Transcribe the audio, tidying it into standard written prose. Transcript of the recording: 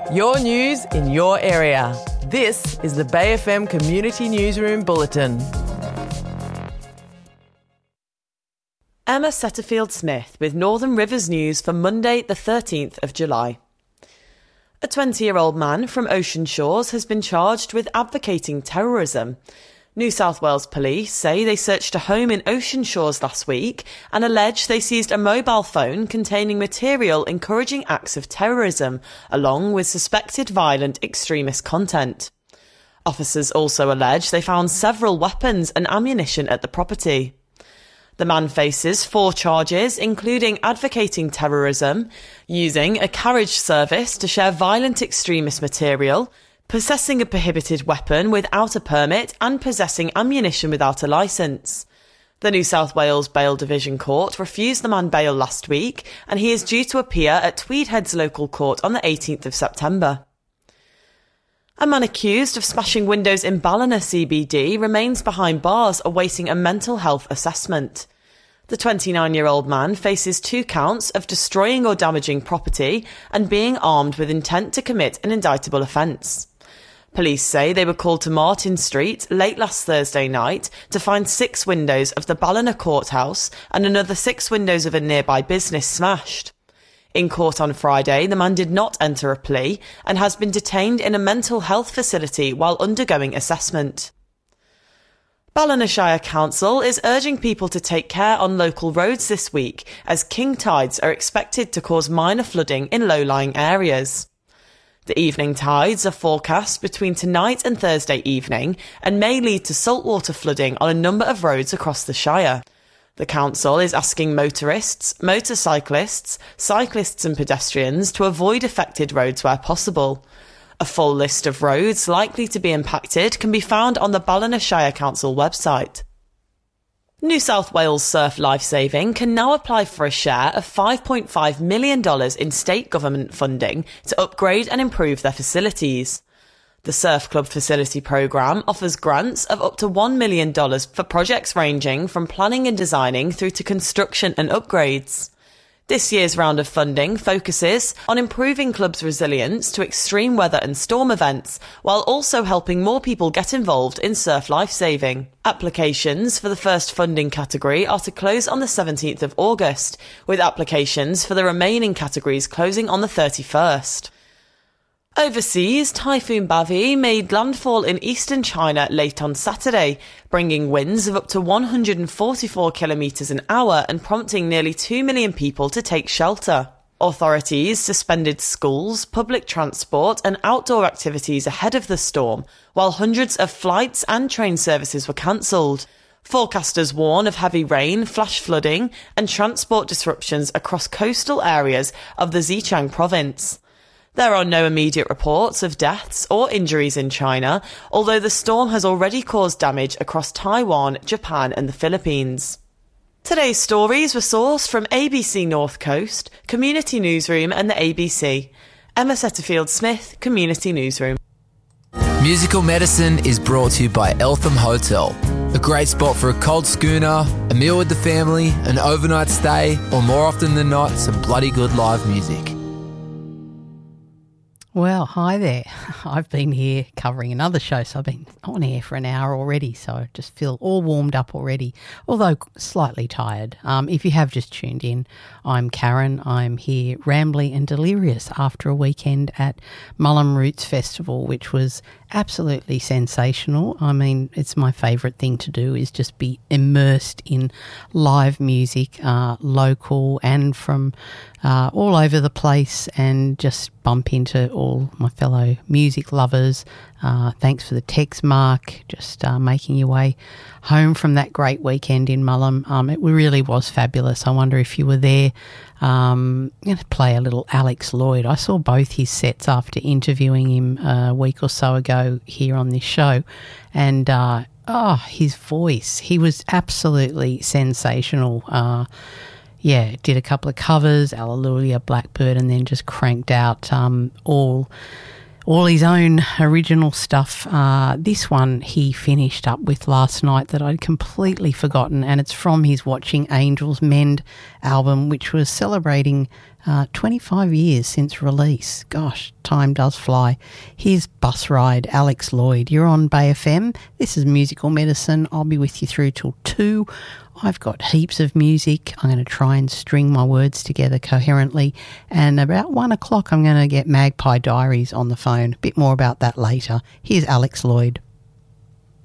Your news in your area. This is the Bay FM Community Newsroom Bulletin. Emma Setterfield-Smith with Northern Rivers News for Monday the 13th of July. A 20-year-old man from Ocean Shores has been charged with advocating terrorism. New South Wales Police say they searched a home in Ocean Shores last week and allege they seized a mobile phone containing material encouraging acts of terrorism, along with suspected violent extremist content. Officers also allege they found several weapons and ammunition at the property. The man faces 4 charges, including advocating terrorism, using a carriage service to share violent extremist material, possessing a prohibited weapon without a permit and possessing ammunition without a licence. The New South Wales Bail Division Court refused the man bail last week and he is due to appear at Tweed Heads Local Court on the 18th of September. A man accused of smashing windows in Ballina CBD remains behind bars awaiting a mental health assessment. The 29-year-old man faces 2 counts of destroying or damaging property and being armed with intent to commit an indictable offence. Police say they were called to Martin Street late last Thursday night to find 6 windows of the Ballina courthouse and another 6 windows of a nearby business smashed. In court on Friday, the man did not enter a plea and has been detained in a mental health facility while undergoing assessment. Ballina Shire Council is urging people to take care on local roads this week as king tides are expected to cause minor flooding in low-lying areas. The evening tides are forecast between tonight and Thursday evening and may lead to saltwater flooding on a number of roads across the Shire. The council is asking motorists, motorcyclists, cyclists and pedestrians to avoid affected roads where possible. A full list of roads likely to be impacted can be found on the Ballina Shire Council website. New South Wales Surf Lifesaving can now apply for a share of $5.5 million in state government funding to upgrade and improve their facilities. The Surf Club Facility Programme offers grants of up to $1 million for projects ranging from planning and designing through to construction and upgrades. This year's round of funding focuses on improving clubs' resilience to extreme weather and storm events, while also helping more people get involved in surf lifesaving. Applications for the first funding category are to close on the 17th of August, with applications for the remaining categories closing on the 31st. Overseas, Typhoon Bavi made landfall in eastern China late on Saturday, bringing winds of up to 144 kilometres an hour and prompting nearly 2 million people to take shelter. Authorities suspended schools, public transport and outdoor activities ahead of the storm, while hundreds of flights and train services were cancelled. Forecasters warn of heavy rain, flash flooding and transport disruptions across coastal areas of the Zhejiang province. There are no immediate reports of deaths or injuries in China, although the storm has already caused damage across Taiwan, Japan and the Philippines. Today's stories were sourced from ABC North Coast, Community Newsroom and the ABC. Emma Setterfield-Smith, Community Newsroom. Musical Medicine is brought to you by Eltham Hotel. A great spot for a cold schooner, a meal with the family, an overnight stay, or more often than not, some bloody good live music. Well, hi there. I've been here covering another show, so I've been on air for an hour already, so I just feel all warmed up already, although slightly tired. If you have just tuned in, I'm Karen. I'm here rambly and delirious after a weekend at Mullum Roots Festival, which was absolutely sensational. I mean, it's my favourite thing to do is just be immersed in live music, local and from all over the place, and just bump into all my fellow music lovers. Thanks for the text, Mark, just making your way home from that great weekend in Mullum. It really was fabulous. I wonder if you were there. I'm going to play a little Alex Lloyd. I saw both his sets after interviewing him a week or so ago here on this show, and his voice, he was absolutely sensational. Did a couple of covers, Alleluia, Blackbird, and then just cranked out all his own original stuff. This one he finished up with last night that I'd completely forgotten, and it's from his Watching Angels Mend album, which was celebrating 25 years since release. Gosh, time does fly. Here's Bus Ride, Alex Lloyd. You're on Bay FM. This is Musical Medicine. I'll be with you through till 2. I've got heaps of music. I'm going to try and string my words together coherently. And about 1 o'clock, I'm going to get Magpie Diaries on the phone. A bit more about that later. Here's Alex Lloyd.